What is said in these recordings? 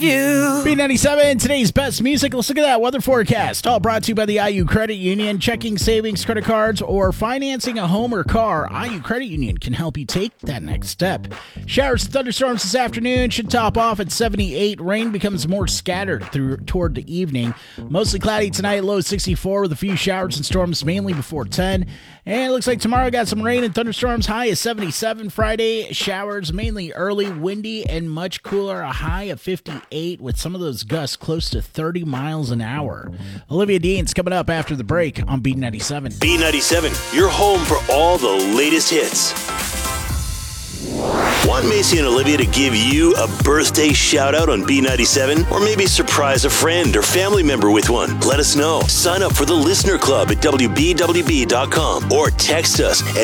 B97, today's best music. Let's look at that weather forecast. All brought to you by the IU Credit Union. Checking, savings, credit cards, or financing a home or car, IU Credit Union can help you take that next step. Showers and thunderstorms this afternoon should top off at 78. Rain becomes more scattered toward the evening. Mostly cloudy tonight, low 64 with a few showers and storms mainly before 10. And it looks like tomorrow got some rain and thunderstorms, high of 77. Friday, showers mainly early, windy, and much cooler, a high of 58 with some of those gusts close to 30 miles an hour. Olivia Dean's coming up after the break on B97. B97, your home for all the latest hits. Want Macy and Olivia to give you a birthday shout out on B97? Or maybe surprise a friend or family member with one? Let us know. Sign up for the Listener Club at WBWB.com or text us at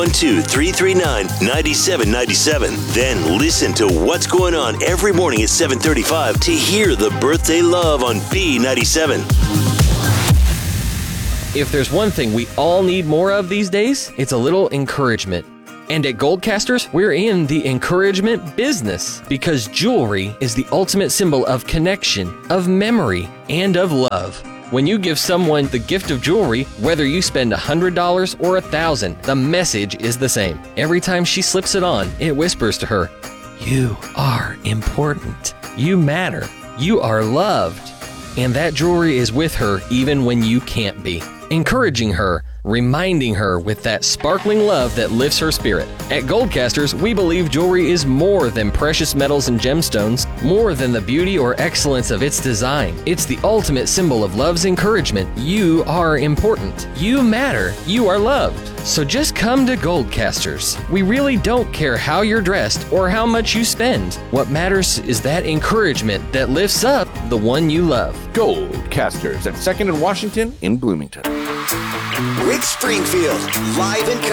812-339-9797. Then listen to what's going on every morning at 7:35 to hear the birthday love on B97. If there's one thing we all need more of these days, it's a little encouragement. And at Goldcasters, we're in the encouragement business because jewelry is the ultimate symbol of connection, of memory, and of love. When you give someone the gift of jewelry, whether you spend $100 or $1,000, the message is the same. Every time she slips it on, it whispers to her, "You are important. You matter. You are loved." And that jewelry is with her even when you can't be. Encouraging her, reminding her with that sparkling love that lifts her spirit. At Goldcasters, we believe jewelry is more than precious metals and gemstones, more than the beauty or excellence of its design. It's the ultimate symbol of love's encouragement. You are important. You matter. You are loved. So just come to Goldcasters. We really don't care how you're dressed or how much you spend. What matters is that encouragement that lifts up the one you love. Goldcasters at 2nd and Washington in Bloomington. Rick Springfield, live in